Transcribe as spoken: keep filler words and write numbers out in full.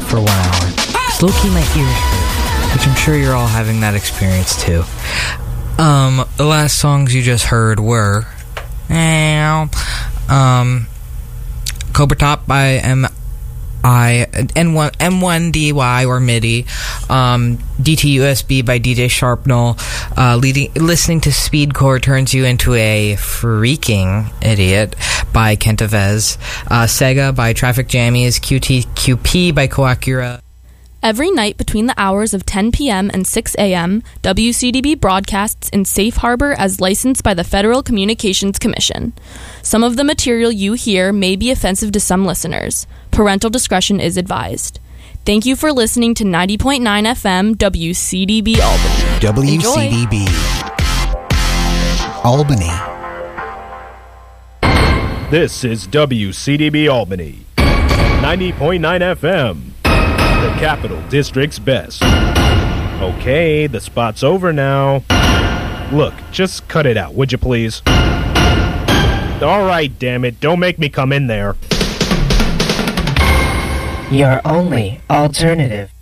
for one hour. It's low-key my ears hurt, which I'm sure you're all having that experience too. Um, the last songs you just heard were um, Cobra Top by M I N one M one D Y or MIDI, um, D T U S B by D J Sharpnel. Uh, leading, listening to Speedcore turns you into a freaking idiot by Kentavez. Uh, Sega by Traffic Jammies. Q T Q P by Coacura. Every night between the hours of ten p.m. and six a.m., W C D B broadcasts in safe harbor as licensed by the Federal Communications Commission. Some of the material you hear may be offensive to some listeners. Parental discretion is advised. Thank you for listening to ninety point nine F M W C D B Albany. W C D B Albany. This is W C D B Albany, ninety point nine F M, the Capital District's best. Okay, the spot's over now. Look, just cut it out, would you please? All right, damn it, don't make me come in there. Your only alternative.